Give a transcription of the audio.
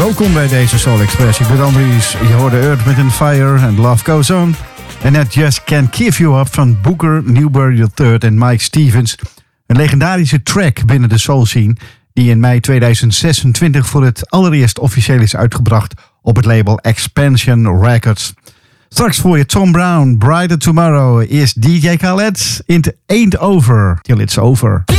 Welkom bij deze Soul Express. Ik ben Andries. Je hoorde Earth, Wind & Fire en Love Goes On. En net Just Can't Give You Up van Booker Newberry III en Mike Stevens. Een legendarische track binnen de soul scene die in mei 2026 voor het allereerst officieel is uitgebracht op het label Expansion Records. Straks voor je Tom Brown, Brighter Tomorrow, is DJ Khaled. It ain't over till it's over.